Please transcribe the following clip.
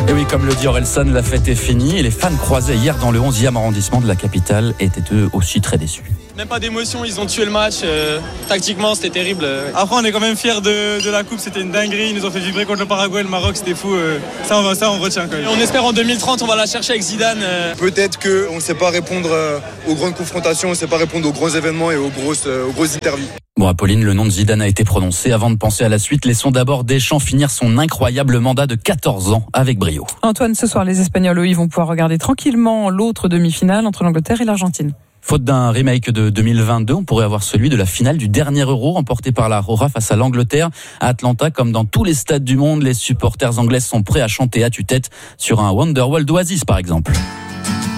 Et oui, comme le dit Orelsan, la fête est finie et les fans croisés hier dans le 11e arrondissement de la capitale étaient eux aussi très déçus. Même pas d'émotion, ils ont tué le match. Tactiquement, c'était terrible. Après, on est quand même fiers de la coupe, c'était une dinguerie. Ils nous ont fait vibrer contre le Paraguay, le Maroc, c'était fou. Ça, on retient quand même. Et on espère en 2030, on va la chercher avec Zidane. Peut-être qu'on ne sait pas répondre aux grandes confrontations, on ne sait pas répondre aux gros événements et aux grosses interviews. Bon, Apolline, le nom de Zidane a été prononcé. Avant de penser à la suite, laissons d'abord Deschamps finir son incroyable mandat de 14 ans avec brio. Antoine, ce soir, les Espagnols, eux, ils vont pouvoir regarder tranquillement l'autre demi-finale entre l'Angleterre et l'Argentine. Faute d'un remake de 2022, on pourrait avoir celui de la finale du dernier Euro remporté par la Roja face à l'Angleterre. À Atlanta, comme dans tous les stades du monde, les supporters anglais sont prêts à chanter à tue-tête sur un Wonderwall d'Oasis, par exemple.